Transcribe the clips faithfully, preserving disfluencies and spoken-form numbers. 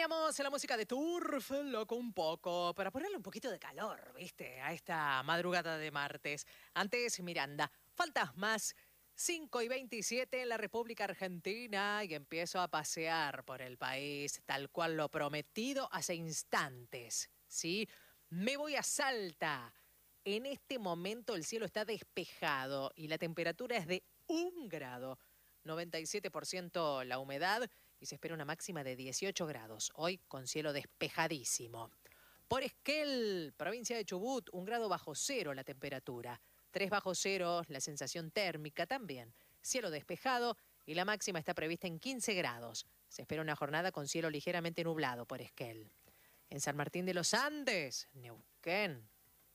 Poníamos la música de Turf, loco un poco, para ponerle un poquito de calor, ¿viste? A esta madrugada de martes. Antes, Miranda, faltas más. cinco y veintisiete en la República Argentina y empiezo a pasear por el país, tal cual lo prometido hace instantes, ¿sí? Me voy a Salta. En este momento el cielo está despejado y la temperatura es de un grado. noventa y siete por ciento la humedad y se espera una máxima de dieciocho grados. Hoy con cielo despejadísimo. Por Esquel, provincia de Chubut, un grado bajo cero la temperatura. tres bajo cero la sensación térmica también. Cielo despejado y la máxima está prevista en quince grados. Se espera una jornada con cielo ligeramente nublado por Esquel. En San Martín de los Andes, Neuquén,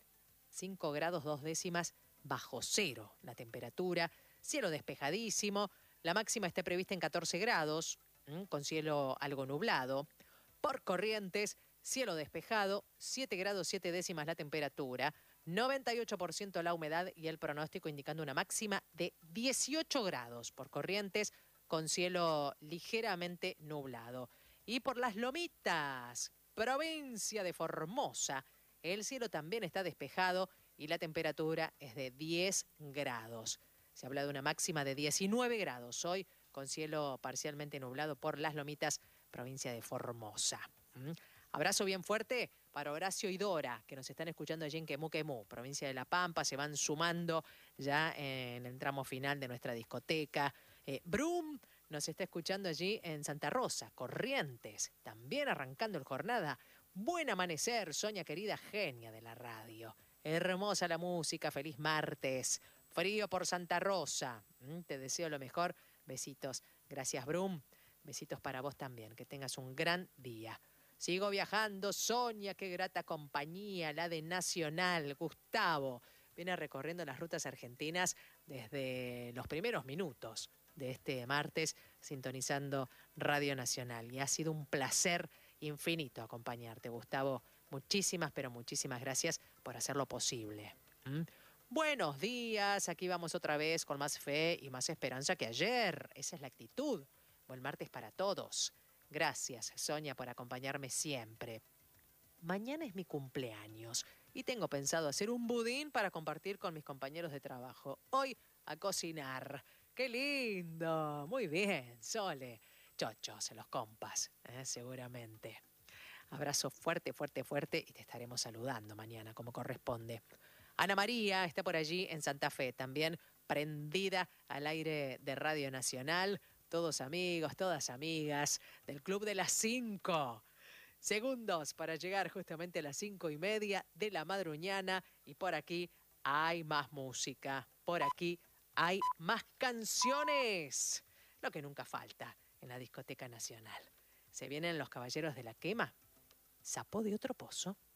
cinco grados dos décimas bajo cero la temperatura. Cielo despejadísimo. La máxima está prevista en catorce grados, con cielo algo nublado. Por Corrientes, cielo despejado, siete grados siete décimas la temperatura, noventa y ocho por ciento la humedad y el pronóstico indicando una máxima de dieciocho grados. Por Corrientes, con cielo ligeramente nublado. Y por Las Lomitas, provincia de Formosa, el cielo también está despejado y la temperatura es de diez grados. Se habla de una máxima de diecinueve grados hoy, con cielo parcialmente nublado por Las Lomitas, provincia de Formosa. ¿Mm? Abrazo bien fuerte para Horacio y Dora, que nos están escuchando allí en Quemú Quemú, provincia de La Pampa. Se van sumando ya en el tramo final de nuestra discoteca. Eh, Brum nos está escuchando allí en Santa Rosa, Corrientes, también arrancando el jornada. Buen amanecer, Sonia querida, genia de la radio. Hermosa la música, feliz martes. Frío por Santa Rosa. ¿Mm? Te deseo lo mejor. Besitos. Gracias, Brum. Besitos para vos también. Que tengas un gran día. Sigo viajando. Sonia, qué grata compañía. La de Nacional. Gustavo. Viene recorriendo las rutas argentinas desde los primeros minutos de este martes, sintonizando Radio Nacional. Y ha sido un placer infinito acompañarte, Gustavo. Muchísimas, pero muchísimas gracias por hacerlo posible. ¿Mm? Buenos días, aquí vamos otra vez con más fe y más esperanza que ayer. Esa es la actitud. Buen martes para todos. Gracias, Sonia, por acompañarme siempre. Mañana es mi cumpleaños y tengo pensado hacer un budín para compartir con mis compañeros de trabajo. Hoy a cocinar. ¡Qué lindo! Muy bien, Sole. Chochos, los compas, ¿eh? Seguramente. Abrazo fuerte, fuerte, fuerte y te estaremos saludando mañana como corresponde. Ana María está por allí en Santa Fe, también prendida al aire de Radio Nacional. Todos amigos, todas amigas del Club de las Cinco. Segundos para llegar justamente a las cinco y media de la madruñana. Y por aquí hay más música. Por aquí hay más canciones. Lo que nunca falta en la Discoteca Nacional. Se vienen los Caballeros de la Quema. Sapo de otro pozo.